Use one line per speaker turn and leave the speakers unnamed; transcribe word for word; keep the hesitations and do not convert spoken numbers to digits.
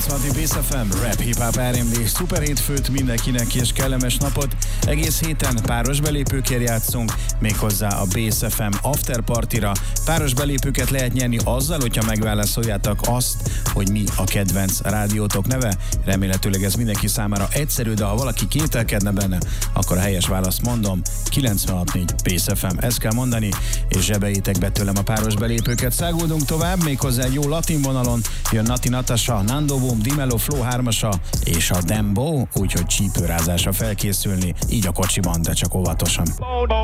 kilencvenhat Bass ef em, rap, hip-hop, er and bé, szuper hétfőt mindenkinek és kellemes napot. Egész héten páros belépőkért játszunk, méghozzá a Bass ef em After Partyra. Páros belépőket lehet nyerni azzal, hogyha megválaszoljátok azt, hogy mi a kedvenc rádiótok neve. Remélhetőleg ez mindenki számára egyszerű, de ha valaki kételkedne benne, akkor a helyes választ mondom, kilencvenhat négy Bass ef em. Ezt kell mondani, és zsebeitek be tőlem a páros belépőket. Száguldunk tovább, méghozzá egy jó latin vonalon. Jön Nati Natasha, Nando Boom, Dimelo, Flow hármasa és a Dembo, úgyhogy csípőrázásra felkészülni, így a kocsiban, de csak óvatosan.